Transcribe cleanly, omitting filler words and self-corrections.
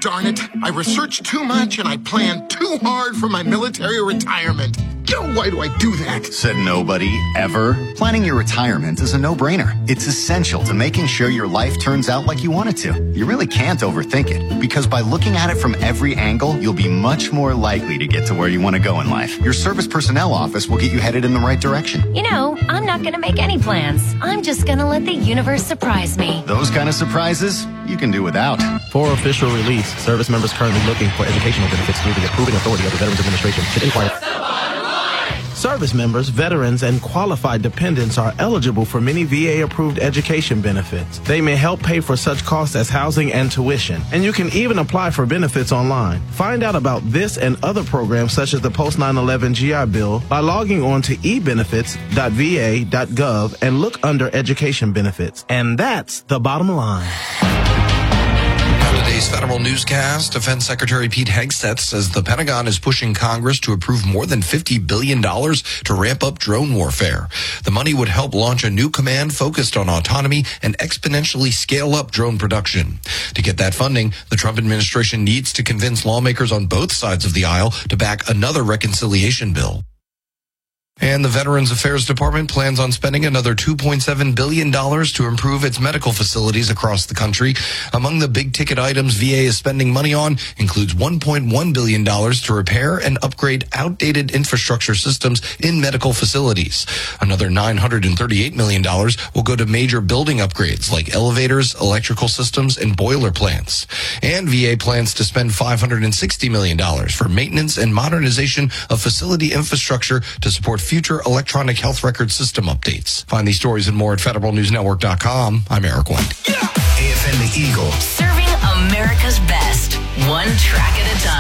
darn it. I researched too much and I planned too hard for my military retirement. Why do I do that? Said nobody, ever. Planning your retirement is a no-brainer. It's essential to making sure your life turns out like you want it to. You really can't overthink it, because by looking at it from every angle, you'll be much more likely to get to where you want to go in life. Your service personnel office will get you headed in the right direction. You know, I'm not going to make any plans. I'm just going to let the universe surprise me. Those kind of surprises, you can do without. For official release, service members currently looking for educational benefits through the approving authority of the Veterans Administration should inquire. Service members, veterans, and qualified dependents are eligible for many VA-approved education benefits. They may help pay for such costs as housing and tuition, and you can even apply for benefits online. Find out about this and other programs such as the Post-9/11 GI Bill by logging on to ebenefits.va.gov and look under education benefits. And that's the bottom line. Today's federal newscast, Defense Secretary Pete Hegseth says the Pentagon is pushing Congress to approve more than $50 billion to ramp up drone warfare. The money would help launch a new command focused on autonomy and exponentially scale up drone production. To get that funding, the Trump administration needs to convince lawmakers on both sides of the aisle to back another reconciliation bill. And the Veterans Affairs Department plans on spending another $2.7 billion to improve its medical facilities across the country. Among the big-ticket items VA is spending money on includes $1.1 billion to repair and upgrade outdated infrastructure systems in medical facilities. Another $938 million will go to major building upgrades like elevators, electrical systems, and boiler plants. And VA plans to spend $560 million for maintenance and modernization of facility infrastructure to support future electronic health record system updates. Find these stories and more at federalnewsnetwork.com. I'm Eric White. AFN The Eagle. Serving America's best, one track at a time.